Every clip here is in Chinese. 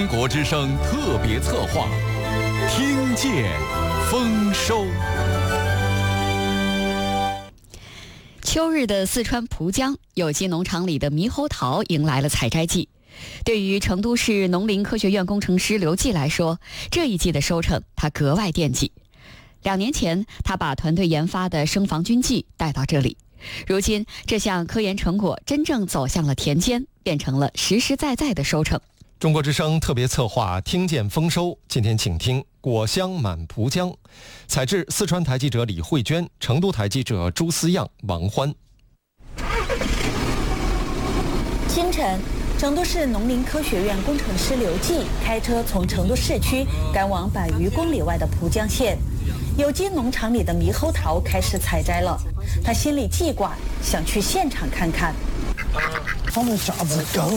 国之声特别策划，听见丰收。 秋日的四川蒲江有机农场里的猕猴桃迎来了采摘季。对于成都市农林科学院工程师刘季来说，这一季的收成他格外惦记。2年前，他把团队研发的生防菌剂带到这里。如今，这项科研成果真正走向了田间，变成了实实在在的收成。 中国之声特别策划听见丰收，今天请听果香满蒲江，采制四川台记者李慧娟，成都台记者朱思样、王欢。 清晨，成都市农林科学院工程师刘季开车从成都市区赶往100余公里外的蒲江县，有机农场里的猕猴桃开始采摘了。他心里记挂，想去现场看看。 放的架子高。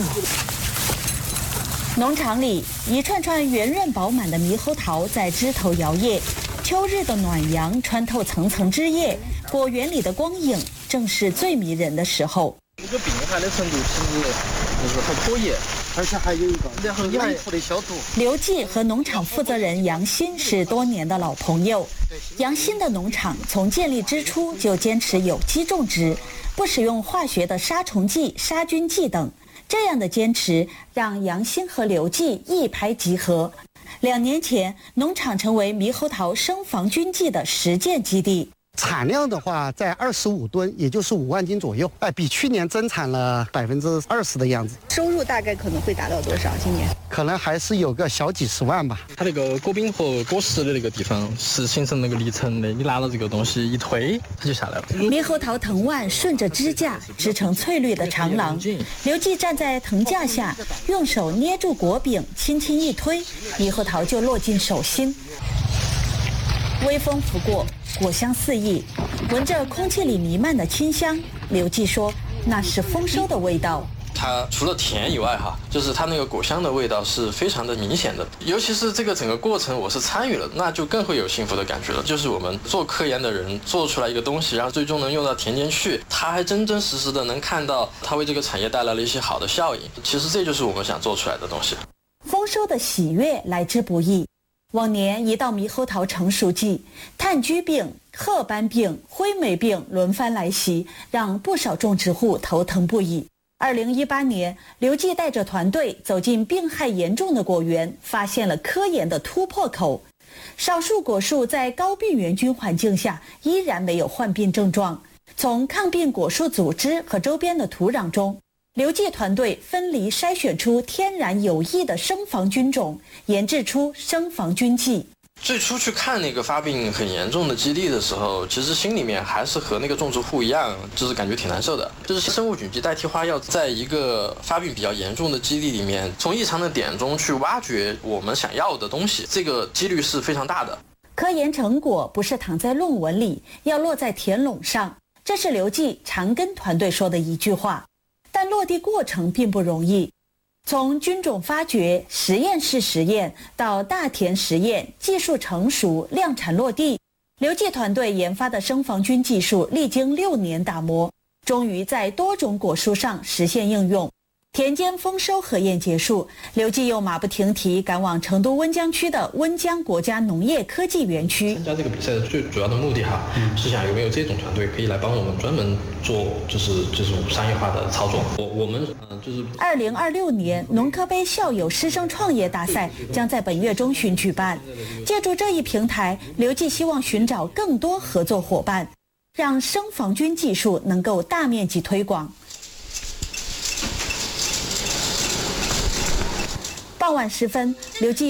农场里一串串圆润饱满的猕猴桃在枝头摇曳，秋日的暖阳穿透层层枝叶，果园里的光影正是最迷人的时候。 这个病害的程度其实就是还可以，而且还有一个然后沿途的消毒。 刘季和农场负责人杨鑫是多年的老朋友。杨鑫的农场从建立之初就坚持有机种植，不使用化学的杀虫剂、杀菌剂等。这样的坚持让杨鑫和刘季一拍即合。2年前，农场成为猕猴桃生防菌剂的实践基地。 产量的话，在25吨，也就是5万斤左右，比去年增产了20%的样子。 收入大概可能会达到多少？今年可能还是有个小几十万吧。 它那个果柄和果实的那个地方是形成那个离层的，你拿了这个东西一推，它就下来了。 猕猴桃藤蔓顺着支架织成翠绿的长廊，刘季站在藤架下，用手捏住果柄，轻轻一推，猕猴桃就落进手心。微风拂过，果香四溢，闻着空气里弥漫的清香，刘季说那是丰收的味道。 它除了甜以外就是它那个果香的味道是非常的明显的，尤其是这个整个过程我是参与了，那就更会有幸福的感觉了。就是我们做科研的人做出来一个东西，然后最终能用到田间去，他还真真实实的能看到它为这个产业带来了一些好的效应。其实这就是我们想做出来的东西。 丰收的喜悦来之不易。往年一到猕猴桃成熟季，炭疽病、褐斑病、灰霉病轮番来袭，让不少种植户头疼不已。2018年，刘季带着团队走进病害严重的果园，发现了科研的突破口。少数果树在高病原菌环境下依然没有患病症状。从抗病果树组织和周边的土壤中，刘季团队分离筛选出天然有益的生防菌种，研制出生防菌剂。 最初去看那个发病很严重的基地的时候，其实心里面还是和那个种植户一样，就是感觉挺难受的。就是生物菌剂代替花药，在一个发病比较严重的基地里面，从异常的点中去挖掘我们想要的东西，这个几率是非常大的。 科研成果不是躺在论文里，要落在田垄上，这是刘季常跟团队说的一句话。但落地过程并不容易，从菌种发掘、实验室实验到大田实验，技术成熟、量产落地，刘季团队研发的生防菌技术历经6年打磨，终于在多种果树上实现应用。田间丰收核验结束，刘季又马不停蹄赶往成都温江区的温江国家农业科技园区。 参加这个比赛的最主要的目的是想有没有这种团队可以来帮我们专门做就是商业化的操作。我们就是 2026年农科杯校友师生创业大赛将在本月中旬举办。借助这一平台，刘季希望寻找更多合作伙伴，让生防菌技术能够大面积推广。傍晚时分，刘季